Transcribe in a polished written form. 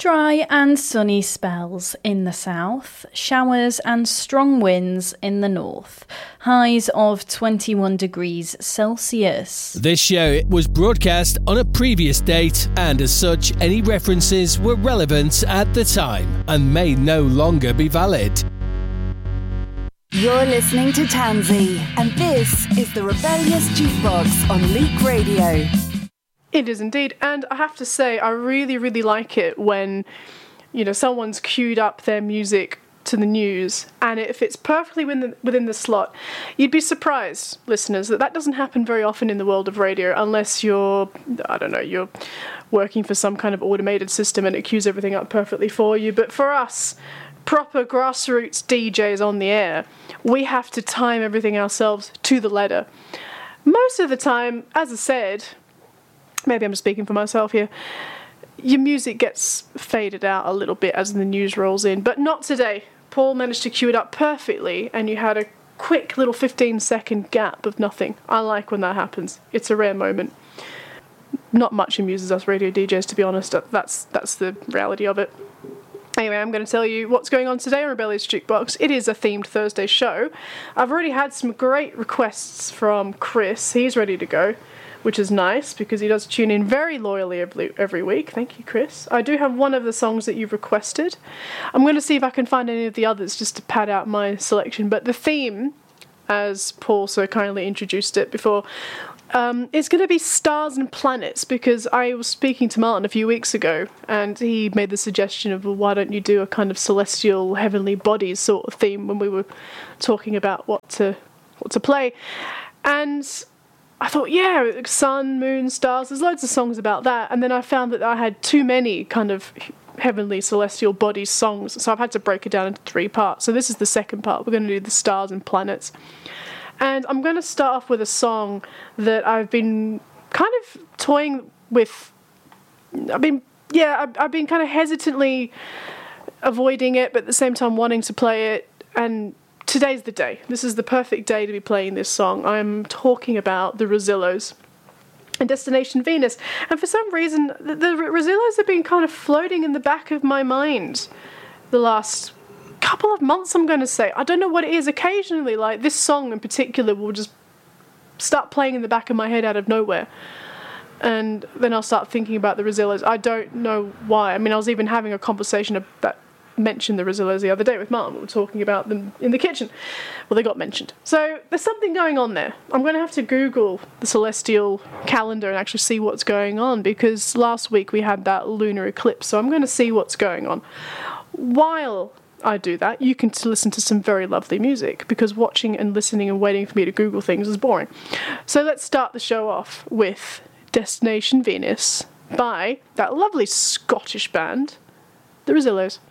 Dry and sunny spells in the south, showers and strong winds in the north. Highs of 21 degrees Celsius. This show was broadcast on a previous date, and as such, any references were relevant at the time and may no longer be valid. You're listening to Tansy, and this is the Rebellious Jukebox on Leak Radio. It is indeed, and I have to say, I really, really like it when, someone's queued up their music to the news, and it fits perfectly within the slot. You'd be surprised, listeners, that doesn't happen very often in the world of radio, unless you're working for some kind of automated system and it queues everything up perfectly for you. But for us, proper grassroots DJs on the air, we have to time everything ourselves to the letter. Most of the time, as I said, maybe I'm speaking for myself here, your music gets faded out a little bit as the news rolls in, but not today. Paul managed to cue it up perfectly, and you had a quick little 15-second gap of nothing. I like when that happens. It's a rare moment. Not much amuses us radio DJs, to be honest. That's the reality of it. Anyway, I'm going to tell you what's going on today on Rebellious Jukebox. It is a themed Thursday show. I've already had some great requests from Chris. He's ready to go, which is nice because he does tune in very loyally every week. Thank you, Chris. I do have one of the songs that you've requested. I'm going to see if I can find any of the others just to pad out my selection. But the theme, as Paul so kindly introduced it before, is going to be stars and planets, because I was speaking to Martin a few weeks ago and he made the suggestion of, well, why don't you do a kind of celestial heavenly bodies sort of theme when we were talking about what to play. And I thought, yeah, sun, moon, stars, there's loads of songs about that. And then I found that I had too many kind of heavenly celestial bodies songs, so I've had to break it down into 3 parts. So this is the second part. We're going to do the stars and planets. And I'm going to start off with a song that I've been kind of toying with. I've been kind of hesitantly avoiding it, but at the same time wanting to play it. And today's the day. This is the perfect day to be playing this song. I'm talking about the Rezillos and Destination Venus. And for some reason, the Rezillos have been kind of floating in the back of my mind the last couple of months, I'm going to say. I don't know what it is. Occasionally, like this song in particular will just start playing in the back of my head out of nowhere. And then I'll start thinking about the Rezillos. I don't know why. I mean, I was even having a conversation that mentioned the Rezillos the other day with Martin. We were talking about them in the kitchen. Well, they got mentioned. So there's something going on there. I'm going to have to Google the celestial calendar and actually see what's going on, because last week we had that lunar eclipse. So I'm going to see what's going on. While I do that, you can listen to some very lovely music, because watching and listening and waiting for me to Google things is boring. So let's start the show off with Destination Venus by that lovely Scottish band, the Rezillos.